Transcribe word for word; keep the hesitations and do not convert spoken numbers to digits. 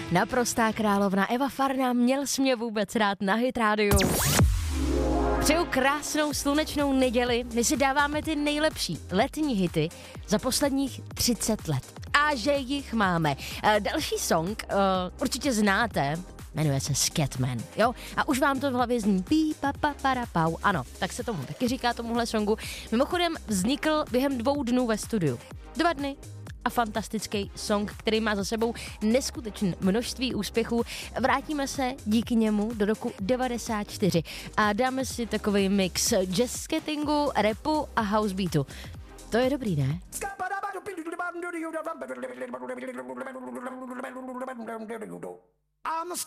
naprostá královna Eva Farná, Měl jsi mě vůbec rád na Hit rádiu. Přeju krásnou slunečnou neděli, my si dáváme ty nejlepší letní hity za posledních třicet let. A že jich máme. Další song uh, určitě znáte, jmenuje se Scatman, jo? A už vám to v hlavě zní pí, pa, pa, para, pau. Ano, tak se tomu taky říká tomuhle songu. Mimochodem vznikl během dvou dnů ve studiu. Dva dny a fantastický song, který má za sebou neskutečné množství úspěchů. Vrátíme se díky němu do roku devadesát čtyři a dáme si takový mix jazz skatingu, rapu a housebeatu. To je dobrý, ne? I'm